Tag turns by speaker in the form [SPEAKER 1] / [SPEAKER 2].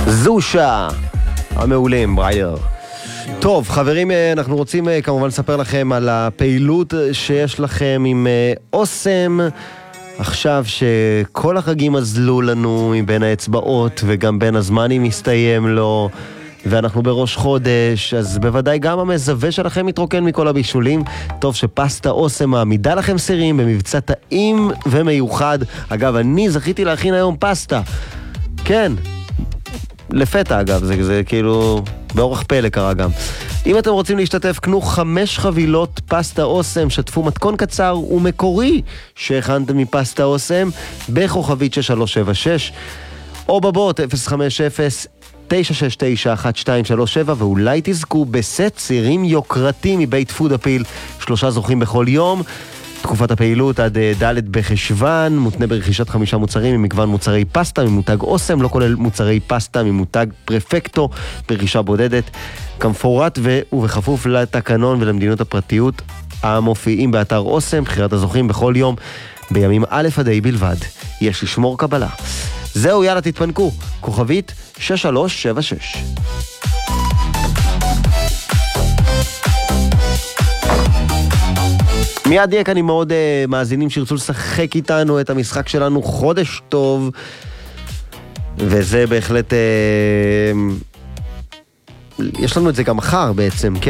[SPEAKER 1] זושה המעולים, בריידר. טוב, חברים, אנחנו רוצים כמובן לספר לכם על הפעילות שיש לכם עם אוסם. עכשיו שכל החגים עזלו לנו מבין האצבעות וגם בין הזמנים מסתיים לו, ואנחנו בראש חודש, אז בוודאי גם המזווה שלכם מתרוקן מכל הבישולים. טוב שפסטה אוסם מעמידה לכם סירים במבצע טעים ומיוחד. אגב, אני זכיתי להכין היום פסטה. כן, לפתע אגב, זה כאילו באורח פלא קרה גם. אם אתם רוצים להשתתף, קנו 5 חבילות פסטה אוסם, שתפו מתכון קצר ומקורי שהכנתם מפסטה אוסם בכוכבית 6376 או בבוט 050-969-1237, ואולי תזכו בסט סירים יוקרתי מבית פוד אפיל, 3 זוכים בכל יום. תקופת הפעילות עד ד' בחשוון, מותנה ברכישת 5 מוצרים ממגוון מוצרי פסטה ממותג אוסם, לא כולל מוצרי פסטה ממותג פרפקטו ברכישה בודדת, כמפורט ובכפוף לתקנון ולמדינות הפרטיות המופיעים באתר אוסם. בחירת הזוכים בכל יום בימים א' עד ה' בלבד, יש לשמור קבלה. זהו, יאללה תתפנקו, כוכבית 6376. מיד יהיה כאן עם מאוד מאזינים שירצו לשחק איתנו את המשחק שלנו חודש טוב, וזה בהחלט יש לנו את זה גם מחר בעצם, כן?